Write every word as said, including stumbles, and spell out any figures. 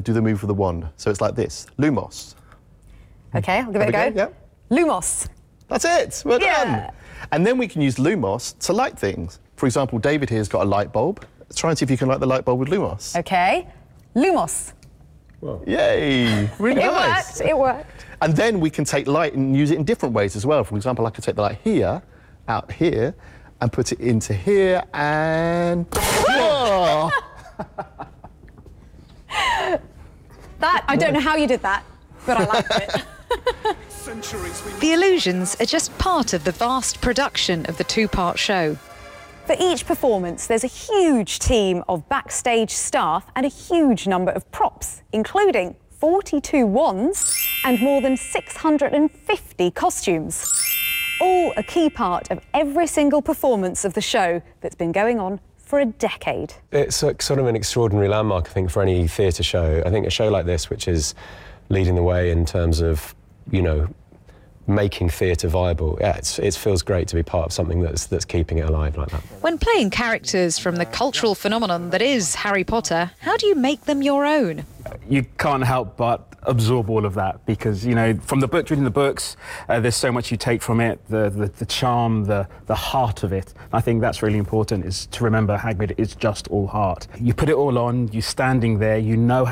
do the move with the wand. So it's like this, Lumos. Okay, I'll give it a go. go. Yep. Lumos. That's it, well Yeah. done. And then we can use Lumos to light things. For example, David here's got a light bulb. Let's try and see if you can light the light bulb with Lumos. Okay, Lumos. Whoa. Yay, really It nice. worked, it worked. And then we can take light and use it in different ways as well. For example, I could take the light here, out here, and put it into here, and... Whoa! That, I don't know how you did that, but I liked it. The illusions are just part of the vast production of the two-part show. For each performance, there's a huge team of backstage staff and a huge number of props, including forty-two wands and more than six hundred fifty costumes. All a key part of every single performance of the show that's been going on for a decade. It's a, sort of an extraordinary landmark, I think, for any theatre show. I think a show like this, which is leading the way in terms of, you know, making theatre viable, yeah, it's, it feels great to be part of something that's, that's keeping it alive like that. When playing characters from the cultural phenomenon that is Harry Potter, how do you make them your own? You can't help but absorb all of that because, you know, from the book, reading the books, uh, there's so much you take from it, the, the, the charm, the, the heart of it. I think that's really important, is to remember Hagrid is just all heart. You put it all on, you're standing there, you know how